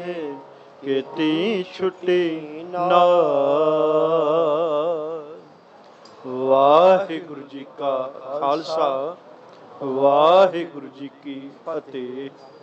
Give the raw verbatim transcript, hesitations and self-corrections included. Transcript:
ਕੀਤੀ ਛੁੱਟੀ ਨਾਰ। ਵਾਹਿਗੁਰੂ ਜੀ ਕਾ ਖਾਲਸਾ, ਵਾਹਿਗੁਰੂ ਜੀ ਕੀ ਫਤਿਹ।